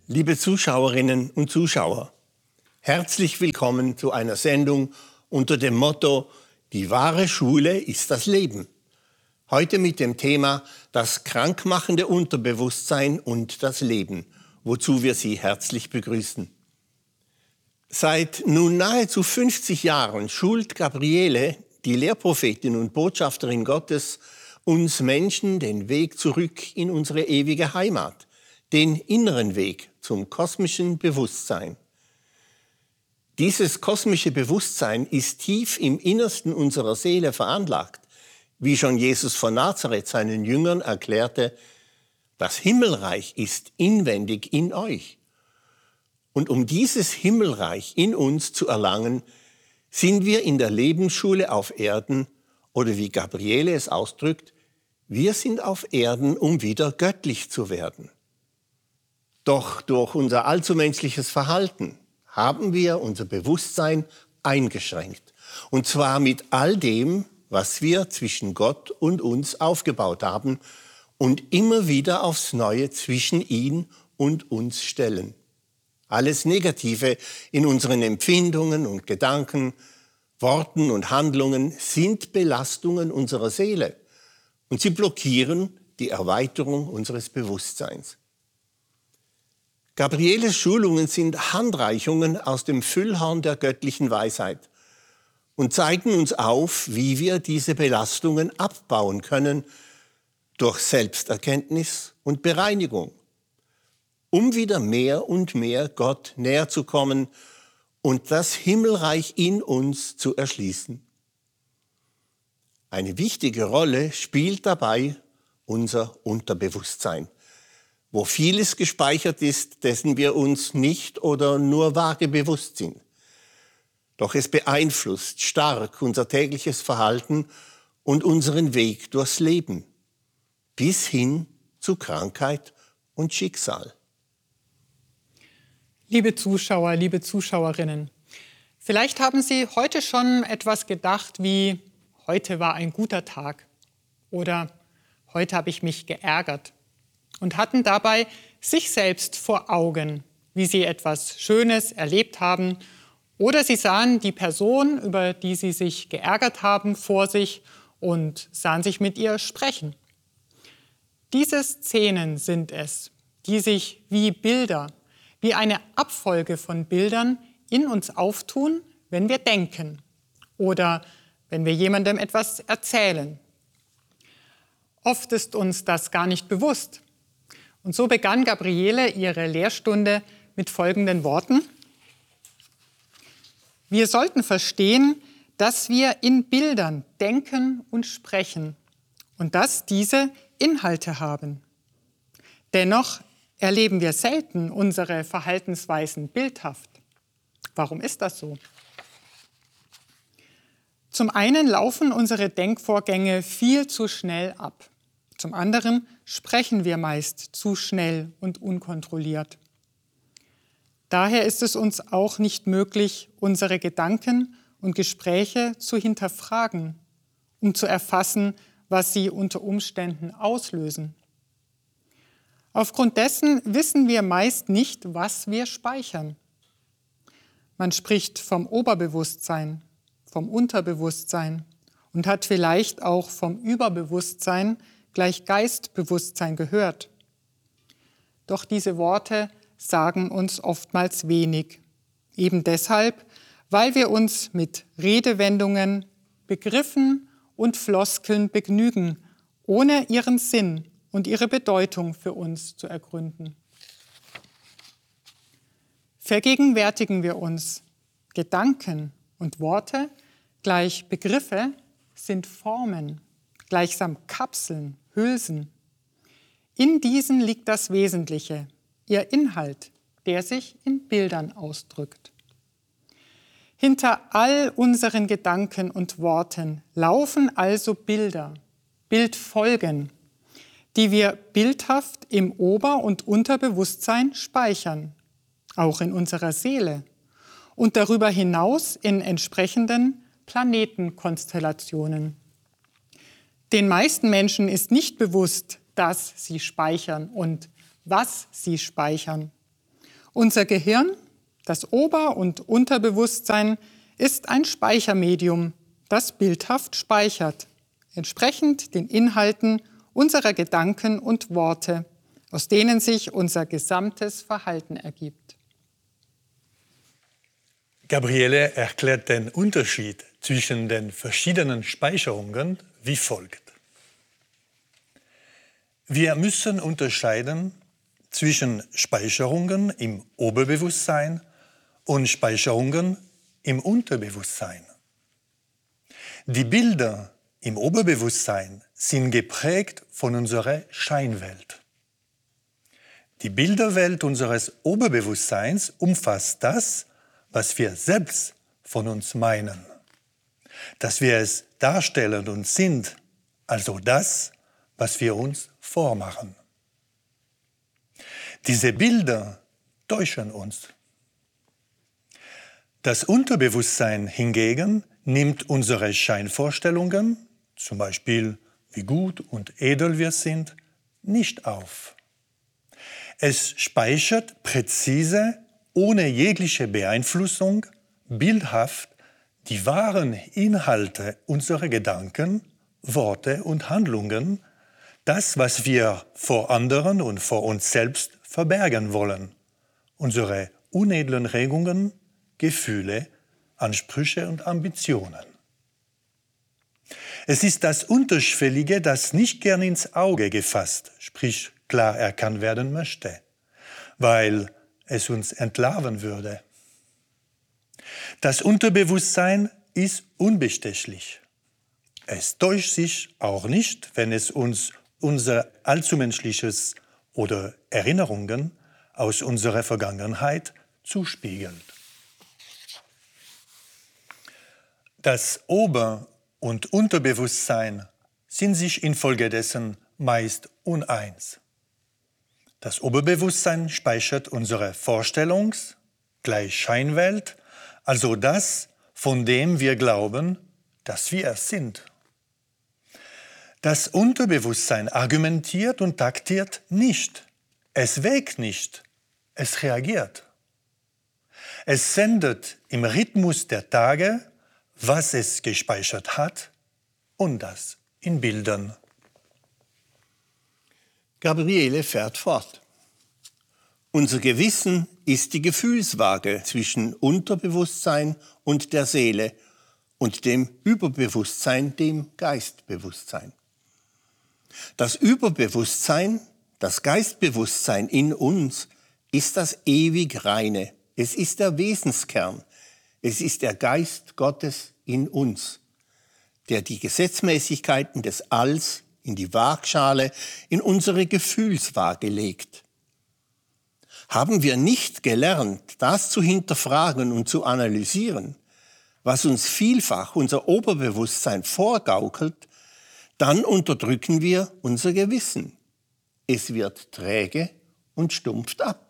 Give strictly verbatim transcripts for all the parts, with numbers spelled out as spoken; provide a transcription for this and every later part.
Liebe Zuschauerinnen und Zuschauer, herzlich willkommen zu einer Sendung unter dem Motto Die wahre Schule ist das Leben. Heute mit dem Thema das krankmachende Unterbewusstsein und das Leben, wozu wir Sie herzlich begrüßen. Seit nun nahezu fünfzig Jahren schult Gabriele, die Lehrprophetin und Botschafterin Gottes, uns Menschen den Weg zurück in unsere ewige Heimat, den inneren Weg zum kosmischen Bewusstsein. Dieses kosmische Bewusstsein ist tief im Innersten unserer Seele veranlagt, wie schon Jesus von Nazareth seinen Jüngern erklärte: Das Himmelreich ist inwendig in euch. Und um dieses Himmelreich in uns zu erlangen, sind wir in der Lebensschule auf Erden, oder wie Gabriele es ausdrückt, wir sind auf Erden, um wieder göttlich zu werden. Doch durch unser allzu menschliches Verhalten haben wir unser Bewusstsein eingeschränkt. Und zwar mit all dem, was wir zwischen Gott und uns aufgebaut haben und immer wieder aufs Neue zwischen ihn und uns stellen. Alles Negative in unseren Empfindungen und Gedanken, Worten und Handlungen sind Belastungen unserer Seele und sie blockieren die Erweiterung unseres Bewusstseins. Gabrieles Schulungen sind Handreichungen aus dem Füllhorn der göttlichen Weisheit und zeigen uns auf, wie wir diese Belastungen abbauen können durch Selbsterkenntnis und Bereinigung, um wieder mehr und mehr Gott näher zu kommen und das Himmelreich in uns zu erschließen. Eine wichtige Rolle spielt dabei unser Unterbewusstsein, wo vieles gespeichert ist, dessen wir uns nicht oder nur vage bewusst sind. Doch es beeinflusst stark unser tägliches Verhalten und unseren Weg durchs Leben, bis hin zu Krankheit und Schicksal. Liebe Zuschauer, liebe Zuschauerinnen, vielleicht haben Sie heute schon etwas gedacht wie: Heute war ein guter Tag oder heute habe ich mich geärgert, und hatten dabei sich selbst vor Augen, wie sie etwas Schönes erlebt haben, oder sie sahen die Person, über die sie sich geärgert haben, vor sich und sahen sich mit ihr sprechen. Diese Szenen sind es, die sich wie Bilder, wie eine Abfolge von Bildern in uns auftun, wenn wir denken oder wenn wir jemandem etwas erzählen. Oft ist uns das gar nicht bewusst. Und so begann Gabriele ihre Lehrstunde mit folgenden Worten: Wir sollten verstehen, dass wir in Bildern denken und sprechen und dass diese Inhalte haben. Dennoch erleben wir selten unsere Verhaltensweisen bildhaft. Warum ist das so? Zum einen laufen unsere Denkvorgänge viel zu schnell ab. Zum anderen sprechen wir meist zu schnell und unkontrolliert. Daher ist es uns auch nicht möglich, unsere Gedanken und Gespräche zu hinterfragen, um zu erfassen, was sie unter Umständen auslösen. Aufgrund dessen wissen wir meist nicht, was wir speichern. Man spricht vom Oberbewusstsein, vom Unterbewusstsein und hat vielleicht auch vom Überbewusstsein gleich Geistbewusstsein gehört. Doch diese Worte sagen uns oftmals wenig. Eben deshalb, weil wir uns mit Redewendungen, Begriffen und Floskeln begnügen, ohne ihren Sinn und ihre Bedeutung für uns zu ergründen. Vergegenwärtigen wir uns, Gedanken und Worte gleich Begriffe sind Formen, gleichsam Kapseln, Hülsen. In diesen liegt das Wesentliche, ihr Inhalt, der sich in Bildern ausdrückt. Hinter all unseren Gedanken und Worten laufen also Bilder, Bildfolgen, die wir bildhaft im Ober- und Unterbewusstsein speichern, auch in unserer Seele und darüber hinaus in entsprechenden Planetenkonstellationen. Den meisten Menschen ist nicht bewusst, dass sie speichern und was sie speichern. Unser Gehirn, das Ober- und Unterbewusstsein, ist ein Speichermedium, das bildhaft speichert, entsprechend den Inhalten unserer Gedanken und Worte, aus denen sich unser gesamtes Verhalten ergibt. Gabriele erklärt den Unterschied zwischen den verschiedenen Speicherungen wie folgt. Wir müssen unterscheiden zwischen Speicherungen im Oberbewusstsein und Speicherungen im Unterbewusstsein. Die Bilder im Oberbewusstsein sind geprägt von unserer Scheinwelt. Die Bilderwelt unseres Oberbewusstseins umfasst das, was wir selbst von uns meinen, dass wir es darstellen und sind, also das, was wir uns vormachen. Diese Bilder täuschen uns. Das Unterbewusstsein hingegen nimmt unsere Scheinvorstellungen, zum Beispiel wie gut und edel wir sind, nicht auf. Es speichert präzise, ohne jegliche Beeinflussung, bildhaft die wahren Inhalte unserer Gedanken, Worte und Handlungen, das, was wir vor anderen und vor uns selbst verbergen wollen, unsere unedlen Regungen, Gefühle, Ansprüche und Ambitionen. Es ist das Unterschwellige, das nicht gern ins Auge gefasst, sprich klar erkannt werden möchte, weil es uns entlarven würde. Das Unterbewusstsein ist unbestechlich. Es täuscht sich auch nicht, wenn es uns unser Allzumenschliches oder Erinnerungen aus unserer Vergangenheit zuspiegelt. Das Ober- und Unterbewusstsein sind sich infolgedessen meist uneins. Das Oberbewusstsein speichert unsere Vorstellungs- gleich Scheinwelt, also das, von dem wir glauben, dass wir es sind. Das Unterbewusstsein argumentiert und taktiert nicht. Es wägt nicht, es reagiert. Es sendet im Rhythmus der Tage, was es gespeichert hat, und das in Bildern. Gabriele fährt fort. Unser Gewissen ist die Gefühlswaage zwischen Unterbewusstsein und der Seele und dem Überbewusstsein, dem Geistbewusstsein. Das Überbewusstsein, das Geistbewusstsein in uns, ist das ewig Reine. Es ist der Wesenskern. Es ist der Geist Gottes in uns, der die Gesetzmäßigkeiten des Alls in die Waagschale, in unsere Gefühlswaage legt. Haben wir nicht gelernt, das zu hinterfragen und zu analysieren, was uns vielfach unser Oberbewusstsein vorgaukelt, dann unterdrücken wir unser Gewissen. Es wird träge und stumpft ab.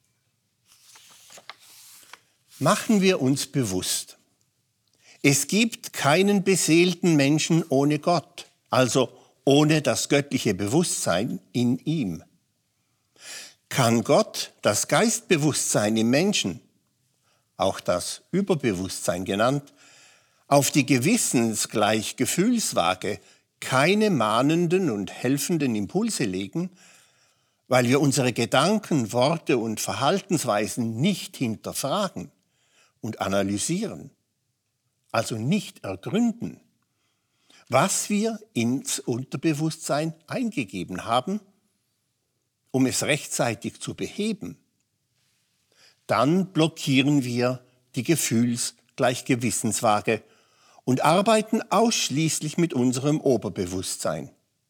Machen wir uns bewusst, es gibt keinen beseelten Menschen ohne Gott, also ohne das göttliche Bewusstsein in ihm. Kann Gott das Geistbewusstsein im Menschen, auch das Überbewusstsein genannt, auf die gewissensgleich Gefühlswaage keine mahnenden und helfenden Impulse legen, weil wir unsere Gedanken, Worte und Verhaltensweisen nicht hinterfragen und analysieren, also nicht ergründen, was wir ins Unterbewusstsein eingegeben haben, um es rechtzeitig zu beheben, dann blockieren wir die Gefühls-gleich-Gewissenswaage und arbeiten ausschließlich mit unserem Oberbewusstsein.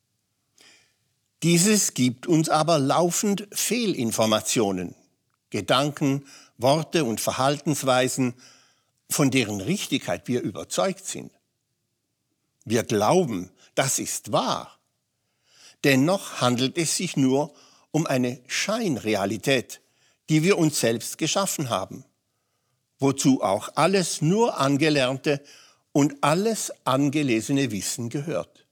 Dieses gibt uns aber laufend Fehlinformationen, Gedanken, Worte und Verhaltensweisen, von deren Richtigkeit wir überzeugt sind. Wir glauben, das ist wahr. Dennoch handelt es sich nur um eine Scheinrealität, die wir uns selbst geschaffen haben, wozu auch alles nur angelernte und alles angelesene Wissen gehört.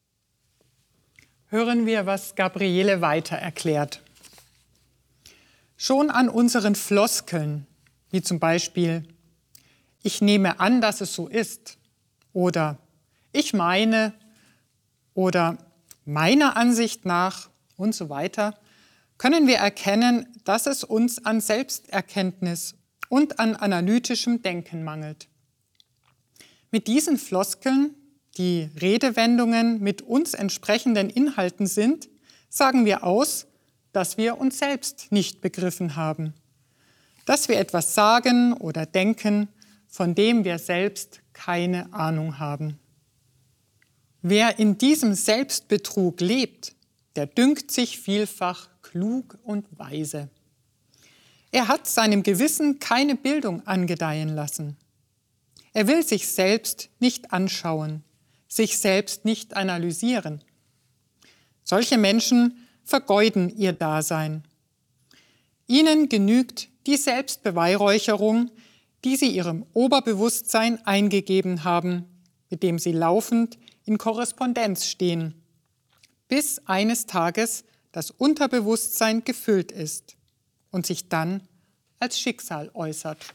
Hören wir, was Gabriele weiter erklärt. Schon an unseren Floskeln, wie zum Beispiel „Ich nehme an, dass es so ist" oder „Ich meine" oder „meiner Ansicht nach" und so weiter, können wir erkennen, dass es uns an Selbsterkenntnis und an analytischem Denken mangelt. Mit diesen Floskeln, die Redewendungen mit uns entsprechenden Inhalten sind, sagen wir aus, dass wir uns selbst nicht begriffen haben, dass wir etwas sagen oder denken, von dem wir selbst keine Ahnung haben. Wer in diesem Selbstbetrug lebt, der dünkt sich vielfach klug und weise. Er hat seinem Gewissen keine Bildung angedeihen lassen. Er will sich selbst nicht anschauen, sich selbst nicht analysieren. Solche Menschen vergeuden ihr Dasein. Ihnen genügt die Selbstbeweihräucherung, die sie ihrem Oberbewusstsein eingegeben haben, mit dem sie laufend in Korrespondenz stehen, bis eines Tages das Unterbewusstsein gefüllt ist und sich dann als Schicksal äußert.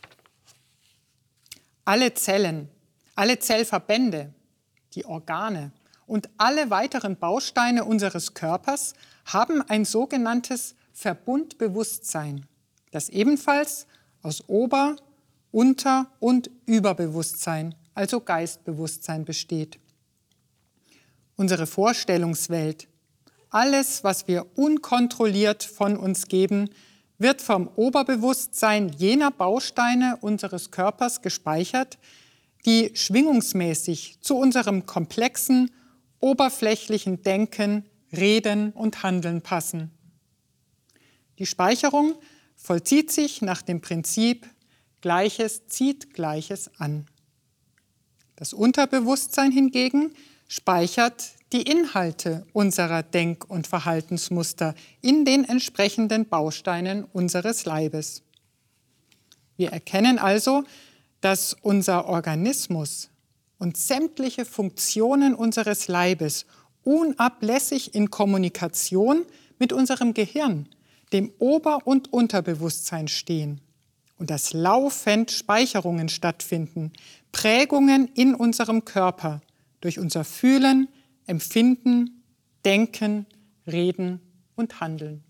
Alle Zellen, alle Zellverbände, die Organe und alle weiteren Bausteine unseres Körpers haben ein sogenanntes Verbundbewusstsein, das ebenfalls aus Ober-, Unter- und Überbewusstsein, also Geistbewusstsein, besteht. Unsere Vorstellungswelt, alles, was wir unkontrolliert von uns geben, wird vom Oberbewusstsein jener Bausteine unseres Körpers gespeichert, die schwingungsmäßig zu unserem komplexen, oberflächlichen Denken, Reden und Handeln passen. Die Speicherung vollzieht sich nach dem Prinzip Gleiches zieht Gleiches an. Das Unterbewusstsein hingegen speichert die Inhalte unserer Denk- und Verhaltensmuster in den entsprechenden Bausteinen unseres Leibes. Wir erkennen also, dass unser Organismus und sämtliche Funktionen unseres Leibes unablässig in Kommunikation mit unserem Gehirn, dem Ober- und Unterbewusstsein stehen und dass laufend Speicherungen stattfinden, Prägungen in unserem Körper durch unser Fühlen, Empfinden, Denken, Reden und Handeln.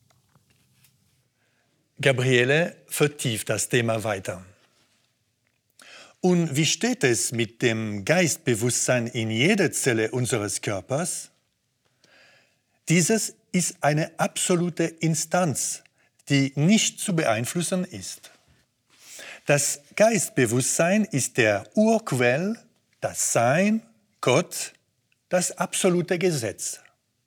Gabriele vertieft das Thema weiter. Und wie steht es mit dem Geistbewusstsein in jeder Zelle unseres Körpers? Dieses ist eine absolute Instanz, die nicht zu beeinflussen ist. Das Geistbewusstsein ist der Urquell, das Sein, Gott, das absolute Gesetz.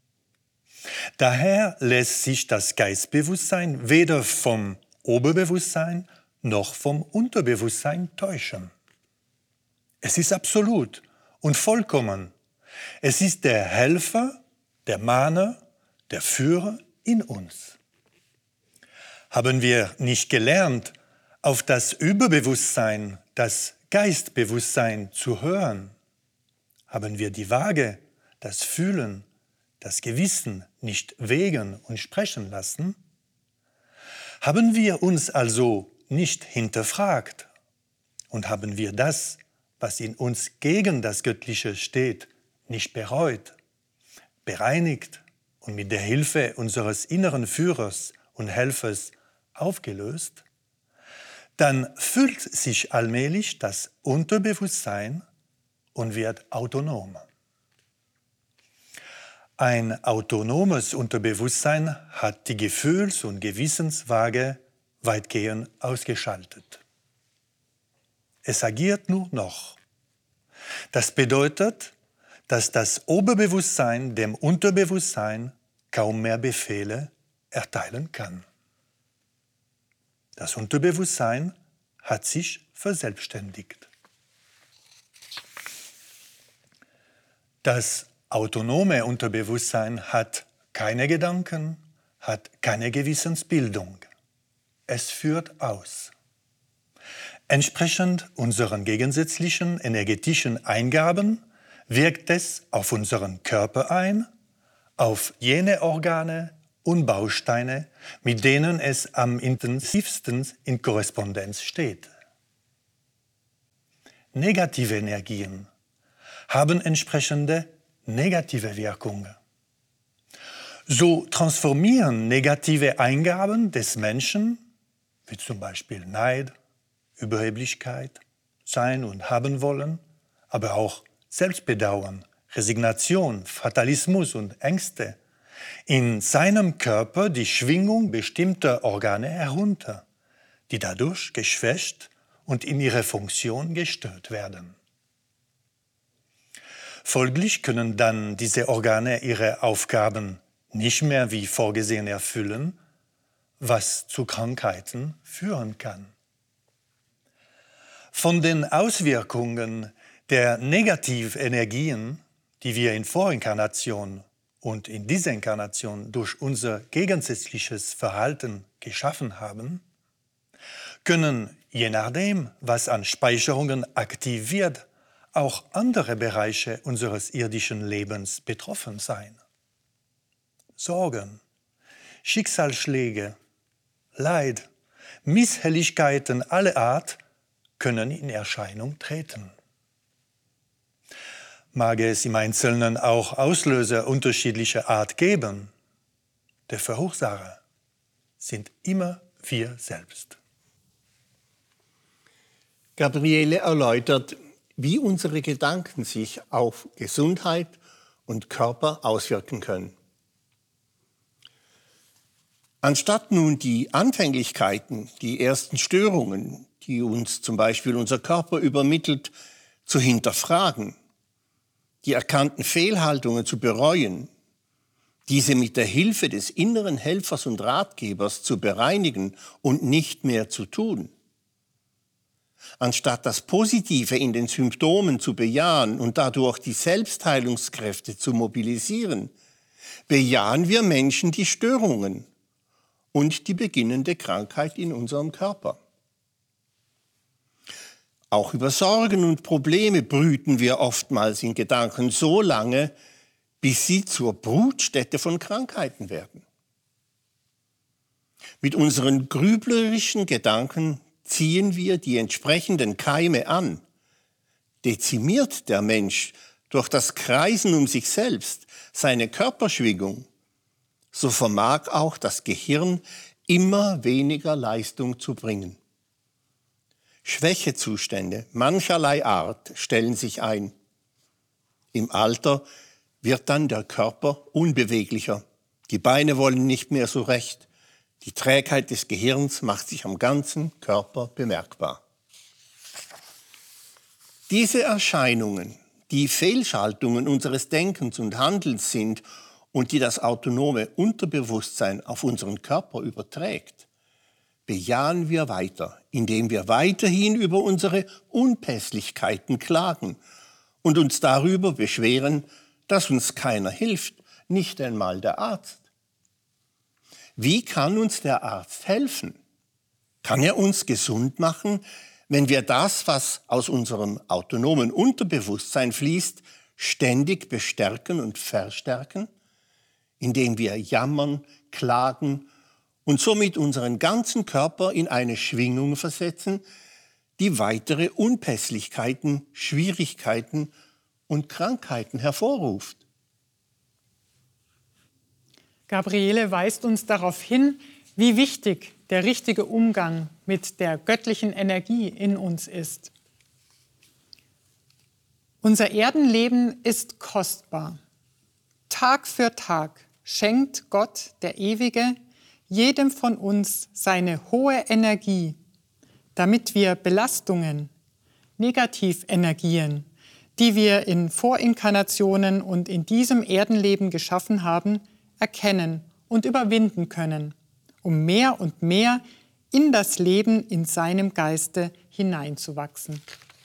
Daher lässt sich das Geistbewusstsein weder vom Oberbewusstsein noch vom Unterbewusstsein täuschen. Es ist absolut und vollkommen. Es ist der Helfer, der Mahner, der Führer in uns. Haben wir nicht gelernt, auf das Überbewusstsein, das Geistbewusstsein zu hören? Haben wir die Waage, das Fühlen, das Gewissen nicht wägen und sprechen lassen? Haben wir uns also nicht hinterfragt? Und haben wir das, was in uns gegen das Göttliche steht, nicht bereut, bereinigt und mit der Hilfe unseres inneren Führers und Helfers aufgelöst? Dann füllt sich allmählich das Unterbewusstsein und wird autonom. Ein autonomes Unterbewusstsein hat die Gefühls- und Gewissenswaage weitgehend ausgeschaltet. Es agiert nur noch. Das bedeutet, dass das Oberbewusstsein dem Unterbewusstsein kaum mehr Befehle erteilen kann. Das Unterbewusstsein hat sich verselbstständigt. Das autonome Unterbewusstsein hat keine Gedanken, hat keine Gewissensbildung. Es führt aus. Entsprechend unseren gegensätzlichen energetischen Eingaben wirkt es auf unseren Körper ein, auf jene Organe und Bausteine, mit denen es am intensivsten in Korrespondenz steht. Negative Energien haben entsprechende negative Wirkungen. So transformieren negative Eingaben des Menschen, wie zum Beispiel Neid, Überheblichkeit, Sein und Haben wollen, aber auch Selbstbedauern, Resignation, Fatalismus und Ängste, in seinem Körper die Schwingung bestimmter Organe herunter, die dadurch geschwächt und in ihrer Funktion gestört werden. Folglich können dann diese Organe ihre Aufgaben nicht mehr wie vorgesehen erfüllen, was zu Krankheiten führen kann. Von den Auswirkungen der Negativenergien, die wir in Vorinkarnation und in dieser Inkarnation durch unser gegensätzliches Verhalten geschaffen haben, können, je nachdem, was an Speicherungen aktiv wird, auch andere Bereiche unseres irdischen Lebens betroffen sein. Sorgen, Schicksalsschläge, Leid, Misshelligkeiten aller Art können in Erscheinung treten. Mag es im Einzelnen auch Auslöser unterschiedlicher Art geben, der Verursacher sind immer wir selbst. Gabriele erläutert, wie unsere Gedanken sich auf Gesundheit und Körper auswirken können. Anstatt nun die Anfänglichkeiten, die ersten Störungen, die uns zum Beispiel unser Körper übermittelt, zu hinterfragen, die erkannten Fehlhaltungen zu bereuen, diese mit der Hilfe des inneren Helfers und Ratgebers zu bereinigen und nicht mehr zu tun, anstatt das Positive in den Symptomen zu bejahen und dadurch die Selbstheilungskräfte zu mobilisieren, bejahen wir Menschen die Störungen und die beginnende Krankheit in unserem Körper. Auch über Sorgen und Probleme brüten wir oftmals in Gedanken so lange, bis sie zur Brutstätte von Krankheiten werden. Mit unseren grüblerischen Gedanken ziehen wir die entsprechenden Keime an. Dezimiert der Mensch durch das Kreisen um sich selbst seine Körperschwingung, so vermag auch das Gehirn immer weniger Leistung zu bringen. Schwächezustände mancherlei Art stellen sich ein. Im Alter wird dann der Körper unbeweglicher. Die Beine wollen nicht mehr so recht. Die Trägheit des Gehirns macht sich am ganzen Körper bemerkbar. Diese Erscheinungen, die Fehlschaltungen unseres Denkens und Handelns sind und die das autonome Unterbewusstsein auf unseren Körper überträgt, bejahen wir weiter, indem wir weiterhin über unsere Unpässlichkeiten klagen und uns darüber beschweren, dass uns keiner hilft, nicht einmal der Arzt. Wie kann uns der Arzt helfen? Kann er uns gesund machen, wenn wir das, was aus unserem autonomen Unterbewusstsein fließt, ständig bestärken und verstärken, indem wir jammern, klagen und somit unseren ganzen Körper in eine Schwingung versetzen, die weitere Unpässlichkeiten, Schwierigkeiten und Krankheiten hervorruft? Gabriele weist uns darauf hin, wie wichtig der richtige Umgang mit der göttlichen Energie in uns ist. Unser Erdenleben ist kostbar. Tag für Tag schenkt Gott, der Ewige, jedem von uns seine hohe Energie, damit wir Belastungen, Negativenergien, die wir in Vorinkarnationen und in diesem Erdenleben geschaffen haben, erkennen und überwinden können, um mehr und mehr in das Leben in seinem Geiste hineinzuwachsen.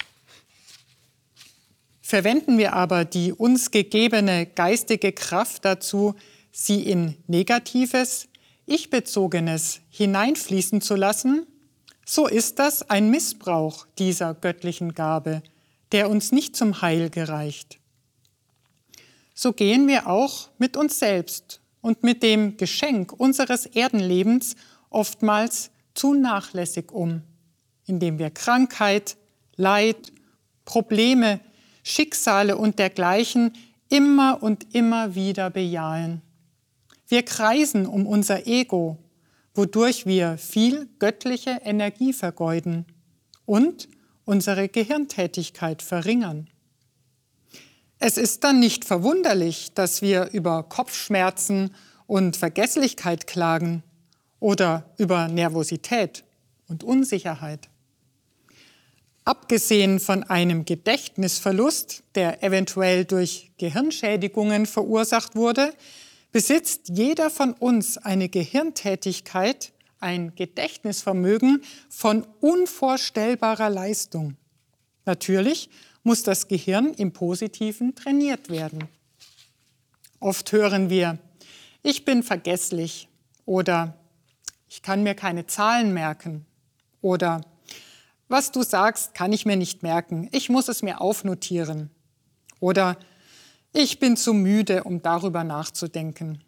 Verwenden wir aber die uns gegebene geistige Kraft dazu, sie in Negatives, Ich-Bezogenes hineinfließen zu lassen, so ist das ein Missbrauch dieser göttlichen Gabe, der uns nicht zum Heil gereicht. So gehen wir auch mit uns selbst und mit dem Geschenk unseres Erdenlebens oftmals zu nachlässig um, indem wir Krankheit, Leid, Probleme, Schicksale und dergleichen immer und immer wieder bejahen. Wir kreisen um unser Ego, wodurch wir viel göttliche Energie vergeuden und unsere Gehirntätigkeit verringern. Es ist dann nicht verwunderlich, dass wir über Kopfschmerzen und Vergesslichkeit klagen oder über Nervosität und Unsicherheit. Abgesehen von einem Gedächtnisverlust, der eventuell durch Gehirnschädigungen verursacht wurde, besitzt jeder von uns eine Gehirntätigkeit, ein Gedächtnisvermögen von unvorstellbarer Leistung. Natürlich muss das Gehirn im Positiven trainiert werden. Oft hören wir, ich bin vergesslich oder ich kann mir keine Zahlen merken oder was du sagst, kann ich mir nicht merken, ich muss es mir aufnotieren oder ich bin zu müde, um darüber nachzudenken.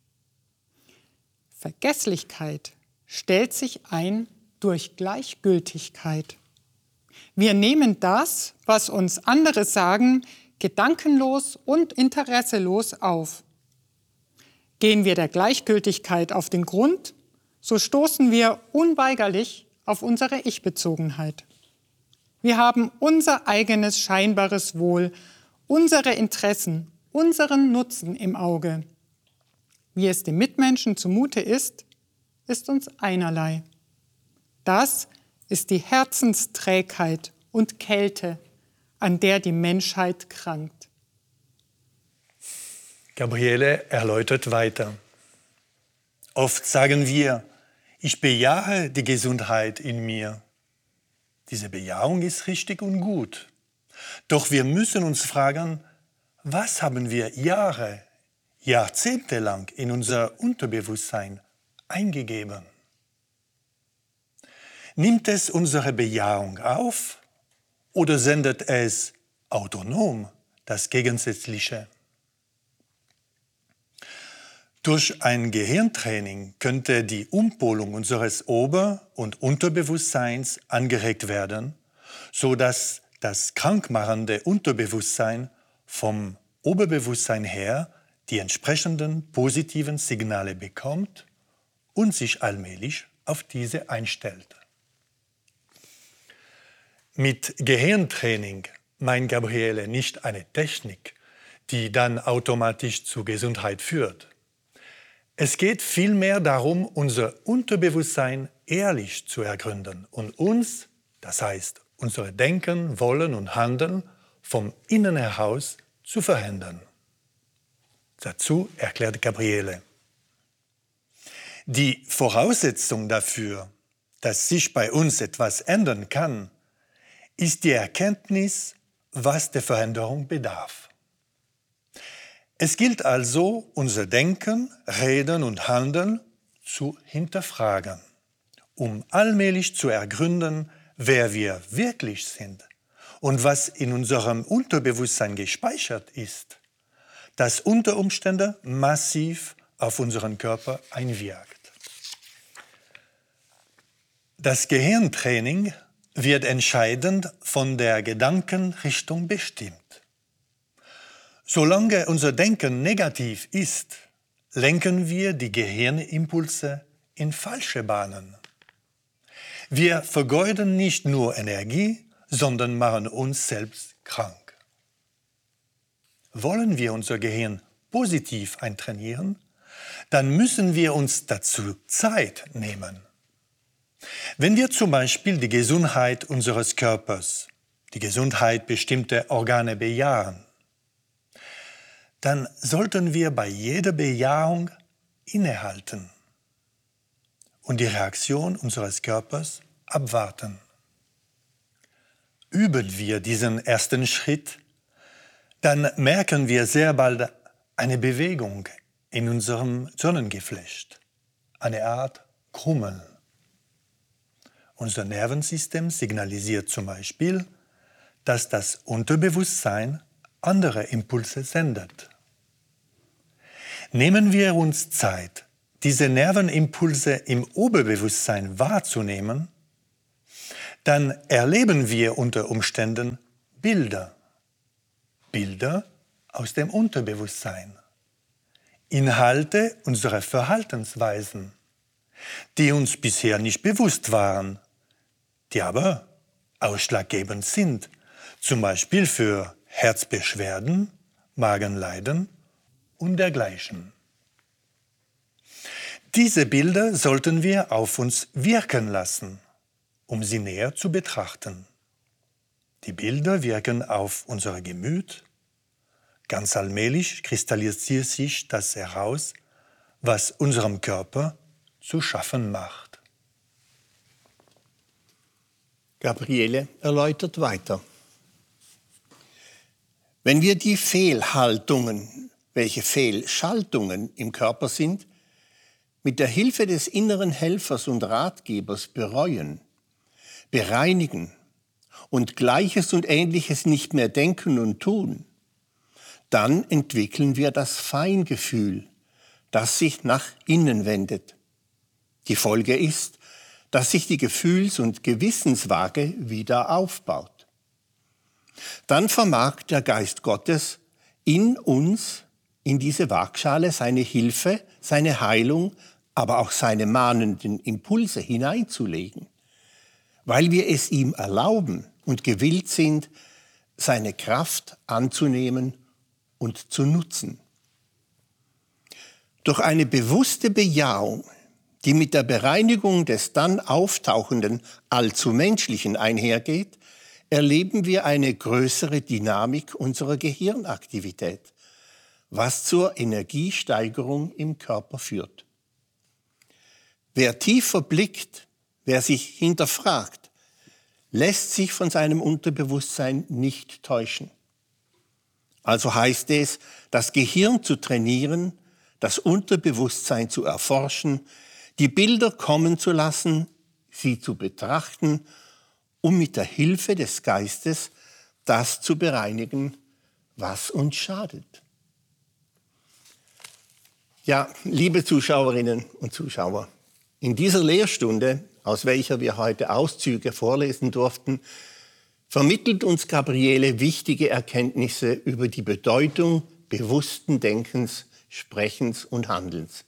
Vergesslichkeit stellt sich ein durch Gleichgültigkeit. Wir nehmen das, was uns andere sagen, gedankenlos und interesselos auf. Gehen wir der Gleichgültigkeit auf den Grund, so stoßen wir unweigerlich auf unsere Ich-Bezogenheit. Wir haben unser eigenes scheinbares Wohl, unsere Interessen, unseren Nutzen im Auge. Wie es dem Mitmenschen zumute ist, ist uns einerlei. Das ist die Herzensträgheit und Kälte, an der die Menschheit krankt. Gabriele erläutert weiter. Oft sagen wir, ich bejahe die Gesundheit in mir. Diese Bejahung ist richtig und gut. Doch wir müssen uns fragen, was haben wir Jahre, Jahrzehnte lang in unser Unterbewusstsein eingegeben? Nimmt es unsere Bejahung auf oder sendet es autonom das Gegensätzliche? Durch ein Gehirntraining könnte die Umpolung unseres Ober- und Unterbewusstseins angeregt werden, sodass das krankmachende Unterbewusstsein vom Oberbewusstsein her die entsprechenden positiven Signale bekommt und sich allmählich auf diese einstellt. Mit Gehirntraining meint Gabriele nicht eine Technik, die dann automatisch zur Gesundheit führt. Es geht vielmehr darum, unser Unterbewusstsein ehrlich zu ergründen und uns, das heißt unser Denken, Wollen und Handeln, vom Innen heraus zu verändern. Dazu erklärt Gabriele. Die Voraussetzung dafür, dass sich bei uns etwas ändern kann, ist die Erkenntnis, was der Veränderung bedarf. Es gilt also, unser Denken, Reden und Handeln zu hinterfragen, um allmählich zu ergründen, wer wir wirklich sind und was in unserem Unterbewusstsein gespeichert ist, das unter Umständen massiv auf unseren Körper einwirkt. Das Gehirntraining wird entscheidend von der Gedankenrichtung bestimmt. Solange unser Denken negativ ist, lenken wir die Gehirnimpulse in falsche Bahnen. Wir vergeuden nicht nur Energie, sondern machen uns selbst krank. Wollen wir unser Gehirn positiv eintrainieren, dann müssen wir uns dazu Zeit nehmen. Wenn wir zum Beispiel die Gesundheit unseres Körpers, die Gesundheit bestimmter Organe bejahen, dann sollten wir bei jeder Bejahung innehalten und die Reaktion unseres Körpers abwarten. Üben wir diesen ersten Schritt, dann merken wir sehr bald eine Bewegung in unserem Zungenngeflecht, eine Art Krummeln. Unser Nervensystem signalisiert zum Beispiel, dass das Unterbewusstsein andere Impulse sendet. Nehmen wir uns Zeit, diese Nervenimpulse im Oberbewusstsein wahrzunehmen, dann erleben wir unter Umständen Bilder. Bilder aus dem Unterbewusstsein. Inhalte unserer Verhaltensweisen, die uns bisher nicht bewusst waren, die aber ausschlaggebend sind, zum Beispiel für Herzbeschwerden, Magenleiden und dergleichen. Diese Bilder sollten wir auf uns wirken lassen, um sie näher zu betrachten. Die Bilder wirken auf unser Gemüt. Ganz allmählich kristallisiert sich das heraus, was unserem Körper zu schaffen macht. Gabriele erläutert weiter. Wenn wir die Fehlhaltungen, welche Fehlschaltungen im Körper sind, mit der Hilfe des inneren Helfers und Ratgebers bereuen, bereinigen und Gleiches und Ähnliches nicht mehr denken und tun, dann entwickeln wir das Feingefühl, das sich nach innen wendet. Die Folge ist, dass sich die Gefühls- und Gewissenswaage wieder aufbaut. Dann vermag der Geist Gottes in uns, in diese Waagschale, seine Hilfe, seine Heilung, aber auch seine mahnenden Impulse hineinzulegen, weil wir es ihm erlauben und gewillt sind, seine Kraft anzunehmen und zu nutzen. Durch eine bewusste Bejahung, die mit der Bereinigung des dann auftauchenden Allzumenschlichen einhergeht, erleben wir eine größere Dynamik unserer Gehirnaktivität, was zur Energiesteigerung im Körper führt. Wer tiefer blickt, wer sich hinterfragt, lässt sich von seinem Unterbewusstsein nicht täuschen. Also heißt es, das Gehirn zu trainieren, das Unterbewusstsein zu erforschen, die Bilder kommen zu lassen, sie zu betrachten, um mit der Hilfe des Geistes das zu bereinigen, was uns schadet. Ja, liebe Zuschauerinnen und Zuschauer, in dieser Lehrstunde, aus welcher wir heute Auszüge vorlesen durften, vermittelt uns Gabriele wichtige Erkenntnisse über die Bedeutung bewussten Denkens, Sprechens und Handelns.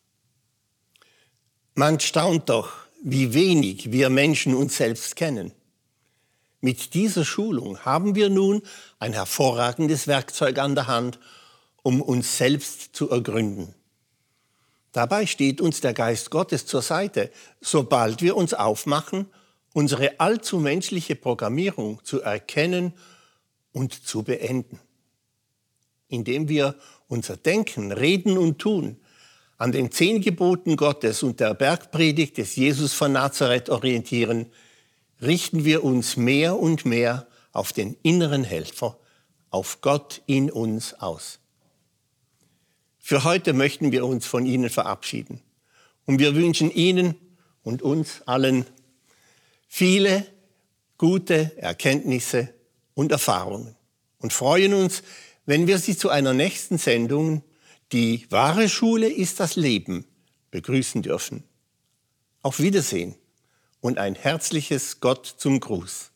Man staunt doch, wie wenig wir Menschen uns selbst kennen. Mit dieser Schulung haben wir nun ein hervorragendes Werkzeug an der Hand, um uns selbst zu ergründen. Dabei steht uns der Geist Gottes zur Seite, sobald wir uns aufmachen, unsere allzu menschliche Programmierung zu erkennen und zu beenden. Indem wir unser Denken, Reden und Tun an den zehn Geboten Gottes und der Bergpredigt des Jesus von Nazareth orientieren, richten wir uns mehr und mehr auf den inneren Helfer, auf Gott in uns aus. Für heute möchten wir uns von Ihnen verabschieden und wir wünschen Ihnen und uns allen viele gute Erkenntnisse und Erfahrungen und freuen uns, wenn wir Sie zu einer nächsten Sendung, die wahre Schule ist das Leben, begrüßen dürfen. Auf Wiedersehen und ein herzliches Gott zum Gruß.